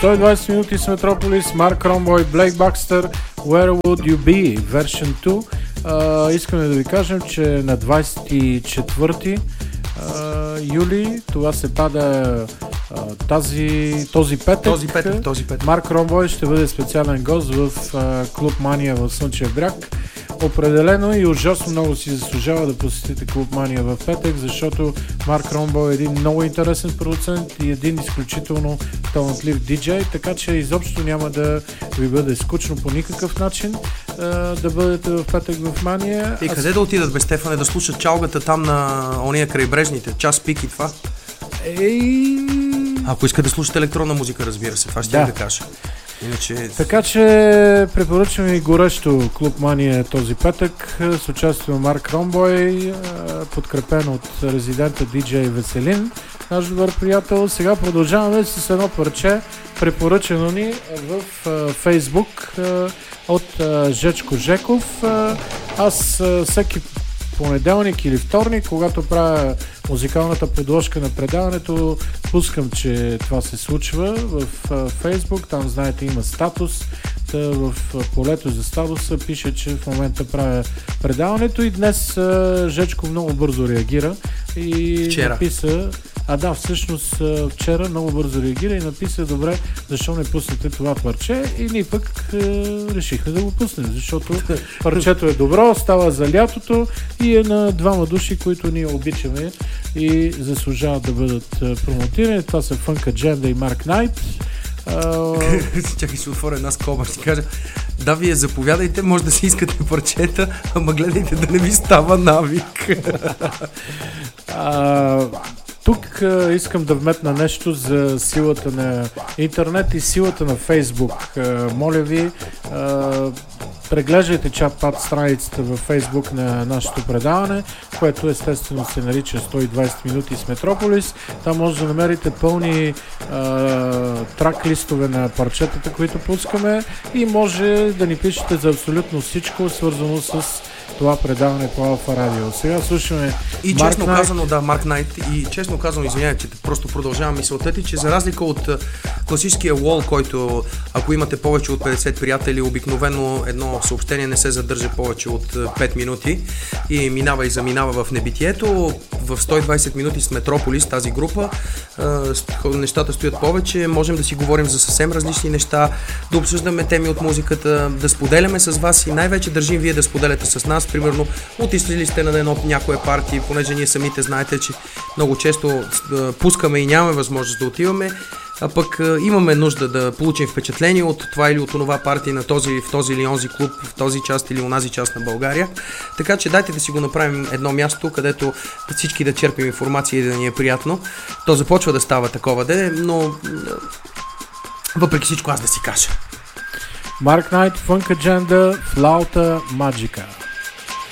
120 минути с Метрополис, Марк Ромбой, Блейк Бакстър, Where Would You Be, Version 2. Искаме да ви кажем, че на 24 юли, това се пада този петък. Марк Ромбой ще бъде специален гост в Клуб Мания в Слънчев бряг. Определено и ужасно много си заслужава да посетите Клуб Мания в петък, защото Марк Ромбой е един много интересен продуцент и един изключително талантлив диджей, така че изобщо няма да ви бъде скучно по никакъв начин да бъдете в петък в Мания. И къде да отидат, бе, Стефане, да слушат чалгата там на ония крайбрежните, час пик и това? Ако искат да слушат електронна музика, разбира се, това ще да кажа. Иначе... Така че препоръчвам ви горещо Клуб Мания този петък с участието на Марк Ромбой, подкрепен от резидента диджей Веселин, наш добър приятел. Сега продължаваме с едно парче, препоръчено ни в Фейсбук от Жечко Жеков. Аз всеки понеделник или вторник, когато правя музикалната подложка на предаването, пускам, че това се случва в Фейсбук. Там, знаете, има статус. В полето за статуса пише, че в момента правя предаването и днес Жечко много бързо реагира и написа... всъщност вчера много бързо реагира и написа: добре, защо не пуснете това парче? И ние пък решихме да го пуснем, защото парчето е добро, става за лятото и е на двама души, които ние обичаме и заслужават да бъдат промотирани. Това са Funk Agenda и Mark Knight. Чакай, ще отворя една скоба, ще кажа: да, вие заповядайте, може да си искате парчета, ама гледайте да не ви става навик. Тук искам да вметна нещо за силата на интернет и силата на Фейсбук. Моля ви, преглеждайте чат-пат страницата във Фейсбук на нашето предаване, което естествено се нарича 120 минути с Метрополис. Там може да намерите пълни трак листове на парчетата, които пускаме, и може да ни пишете за абсолютно всичко, свързано с това предаване по Алфа Радио. Сега слушаме и Марк честно Найт. Казано, да, Марк Найт. И честно казано, извинявай, че просто продължавам мисълта ти, че за разлика от класическия wall, който, ако имате повече от 50 приятели, обикновено едно съобщение не се задържа повече от 5 минути и минава и заминава в небитието. В 120 минути с Метрополис, тази група, нещата стоят повече, можем да си говорим за съвсем различни неща, да обсъждаме теми от музиката, да споделяме с вас и най-вече държим вие да споделяте с нас. Примерно, отишли ли сте на едно някое парти, понеже ние самите знаете, че много често пускаме и нямаме възможност да отиваме, а пък имаме нужда да получим впечатление от това или от това парти в този или онзи клуб, в този част или онази част на България. Така че дайте да си го направим едно място, където всички да черпим информация и да ни е приятно. То започва да става такова, но въпреки всичко аз да си кажа. Mark Knight, Funk Agenda, Flauta Magica.